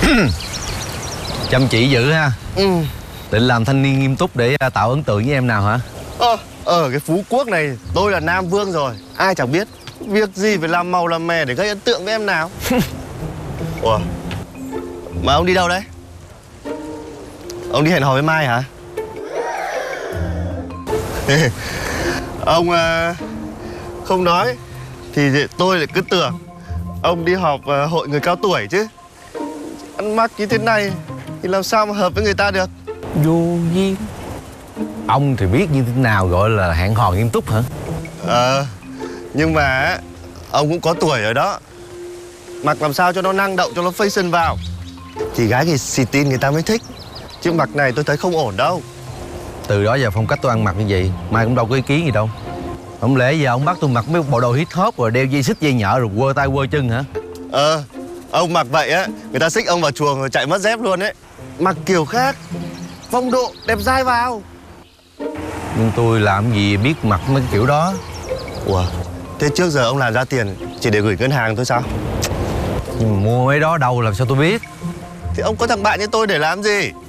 Chăm chỉ dữ ha. Định làm thanh niên nghiêm túc để tạo ấn tượng với em nào hả? Ở cái Phú Quốc này tôi là Nam Vương rồi, ai chẳng biết. Việc gì phải làm màu làm mè để gây ấn tượng với em nào. Ủa, mà ông đi đâu đấy? Ông đi hẹn hò với Mai hả? Ông không nói thì tôi lại cứ tưởng ông đi họp hội người cao tuổi chứ. Ăn mặc như thế này thì làm sao mà hợp với người ta được. Vô duyên. Ông thì biết như thế nào gọi là hẹn hò nghiêm túc hả? Nhưng mà ông cũng có tuổi rồi đó. Mặc làm sao cho nó năng động, cho nó fashion vào thì gái thì xì tin người ta mới thích. Chứ mặc này tôi thấy không ổn đâu. Từ đó giờ phong cách tôi ăn mặc như vậy Mai cũng đâu có ý kiến gì đâu. Không lẽ giờ ông bắt tôi mặc mấy bộ đồ hip hop rồi đeo dây xích dây nhợ rồi quơ tay quơ chân hả? Ông mặc vậy á, người ta xích ông vào chuồng rồi chạy mất dép luôn ấy. Mặc kiểu khác, phong độ, đẹp dai vào. Nhưng tôi làm gì biết mặc mấy cái kiểu đó. Ủa, thế trước giờ ông làm ra tiền chỉ để gửi ngân hàng thôi sao? Nhưng mà mua mấy đó đâu làm sao tôi biết. Thì ông có thằng bạn như tôi để làm gì?